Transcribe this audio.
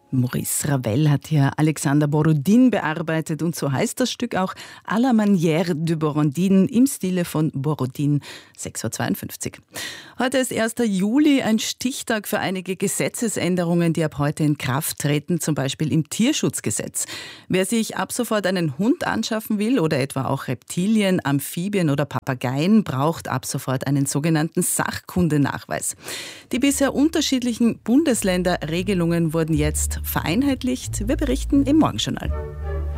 Maurice Ravel hat hier Alexander Borodin bearbeitet und so heißt das Stück auch à la manière de Borodin im Stile von Borodin, 6:52 Uhr. Heute ist 1. Juli, ein Stichtag für einige Gesetzesänderungen, die ab heute in Kraft treten, zum Beispiel im Tierschutzgesetz. Wer sich ab sofort einen Hund anschaffen will oder etwa auch Reptilien, Amphibien oder Papageien, braucht ab sofort einen sogenannten Sachkundenachweis. Die bisher unterschiedlichen Bundesländerregelungen wurden jetzt vereinheitlicht. Wir berichten im Morgenjournal.